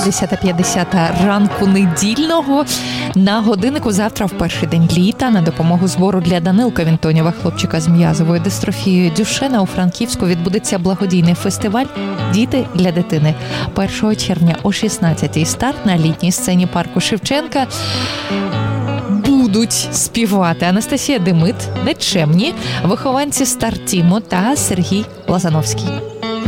10:50 ранку недільного. На годиннику завтра, в перший день літа, на допомогу збору для Данилка Вінтонєва, хлопчика з м'язовою дистрофією Дюшена, у Франківську відбудеться благодійний фестиваль «Діти для дитини». 1 червня о 16-й старт на літній сцені парку Шевченка. Будуть співати Анастасія Демит, Нечемні, вихованці Стартімо та Сергій Лазановський.